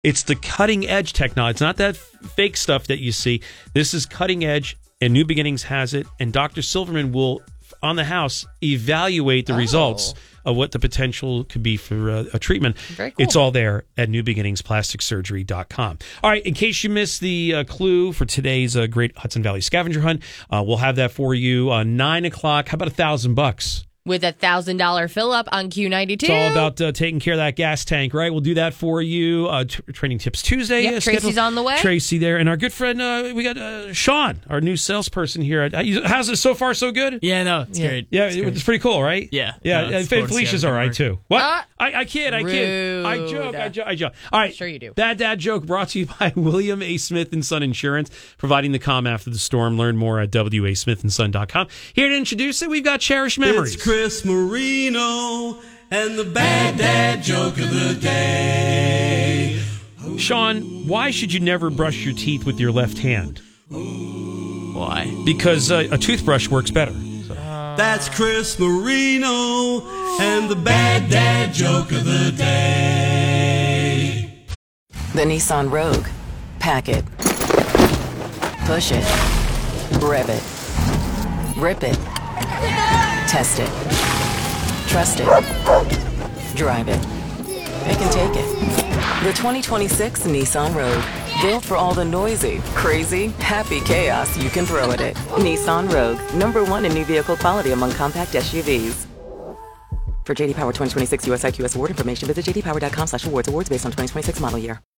It's the cutting edge technology. It's not that fake stuff that you see. This is cutting edge, and New Beginnings has it. And Dr. Silverman will, on the house, evaluate the results of what the potential could be for a treatment. Very cool. It's all there at newbeginningsplasticsurgery.com. All right, in case you missed the clue for today's Great Hudson Valley Scavenger Hunt, we'll have that for you on 9 o'clock. How about $1,000? With a $1,000 fill-up on Q92. It's all about taking care of that gas tank, right? We'll do that for you. Training Tips Tuesday. Yep, Tracy's on the way. Tracy there. And our good friend, we got Sean, our new salesperson here. How's it so far so good? Yeah, no, it's great. Yeah, it's pretty cool, right? Yeah. Yeah, No, and Felicia's all right, too. What? I kid. Rude. I joke. All right. Sure you do. Bad Dad Joke brought to you by William A. Smith & Son Insurance, providing the calm after the storm. Learn more at wasmithandson.com. Here to introduce it, we've got Cherished Memories. It's Chris Marino and the Bad Dad Joke of the Day. Sean, why should you never brush your teeth with your left hand? Why? Because a toothbrush works better. That's Chris Marino and the Bad Dad Joke of the Day. The Nissan Rogue. Pack it. Push it. Rev it. Rip it. Test it. Trust it. Drive it. Pick and take it. The 2026 Nissan Rogue. Built for all the noisy, crazy, happy chaos you can throw at it. Nissan Rogue. #1 in new vehicle quality among compact SUVs. For JD Power 2026 US IQS award information, visit jdpower.com/awards. Awards based on 2026 model year.